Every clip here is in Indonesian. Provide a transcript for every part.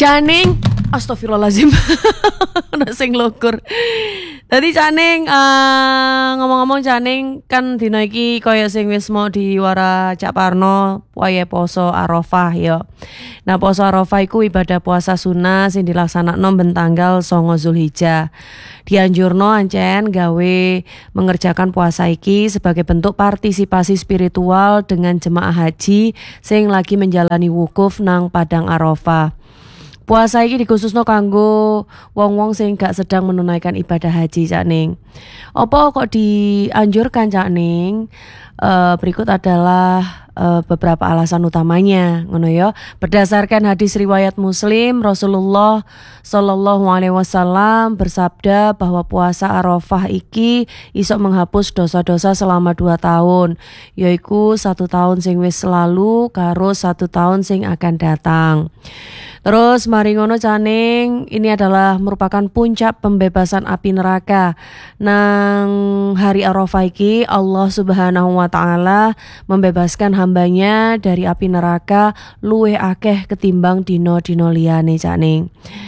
Janing, astagfirullahaladzim. Ana sing lokur. Tadi Caning ngomong-ngomong Caning kan dina iki kaya sing wis mau diwara Cak Parno wayahe poso Arafah ya. Nah poso Arafah iku ibadah puasa sunnah sing dilaksanakno ben tanggal 9 Zulhijjah. Dianjurno ancen gawe mengerjakan puasa iki sebagai bentuk partisipasi spiritual dengan jemaah haji sing lagi menjalani wukuf nang padang Arafah. Puasa iki dikhususno kanggo wong-wong sing gak sedang menunaikan ibadah haji Cak Ning. Apa kok dianjurkan Cak Ning? Berikut adalah beberapa alasan utamanya, ngono ya. Berdasarkan hadis riwayat Muslim, Rasulullah Shallallahu Alaihi Wasallam bersabda bahwa puasa Arafah iki iso menghapus dosa-dosa selama 2 tahun, yaiku 1 tahun sing wis lalu karo 1 tahun sing akan datang. Terus mari ngono Caning, ini adalah merupakan puncak pembebasan api neraka. Nang hari Arafah iki Allah Subhanahu wa taala membebaskan hambanya dari api neraka luwih akeh ketimbang dino-dino liyane Caning.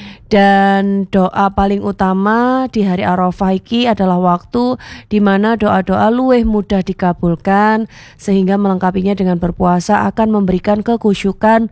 Dan doa paling utama di hari Arafah iki adalah waktu di mana doa-doa luwih mudah dikabulkan, sehingga melengkapinya dengan berpuasa akan memberikan kekhusyukan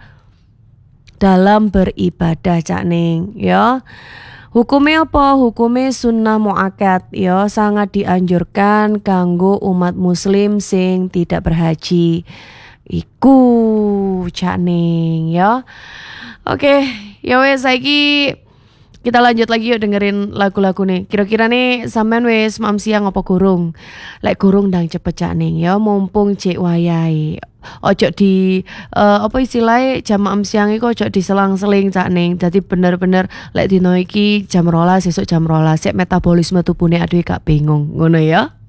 dalam beribadah Cak Ning ya. Hukumnya apa? Hukumnya sunnah muakkad ya, sangat dianjurkan kanggo umat muslim sing tidak berhaji. Iku Cak Ning ya. Oke, ya wes saiki kita lanjut lagi yuk dengerin lagu-lagu nih. Kira-kira nih sampean wis mam siang apa gurung? Lek gurung ndang cepet Cak Ning ya, mumpung cek wayahe. Ojo di apa istilahnya jam maem siang iku ojo diselang-seling Cak Ning. Dadi bener-bener lek dino iki jam 12 sesuk jam 12 sik metabolisme tubuhne aduh gak bingung ngono ya.